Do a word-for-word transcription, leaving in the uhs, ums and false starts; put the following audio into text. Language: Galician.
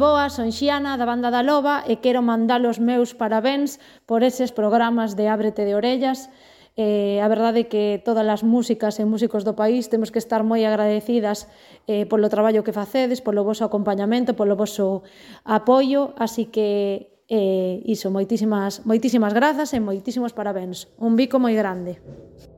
Boa, son Xiana, da Banda da Loba, e quero mandar os meus parabéns por eses programas de Ábrete de Orellas. Eh, a verdade é que todas as músicas e músicos do país temos que estar moi agradecidas eh, polo traballo que facedes, polo voso acompañamento, polo voso apoio, así que eh, iso, moitísimas, moitísimas grazas e moitísimos parabéns. Un bico moi grande.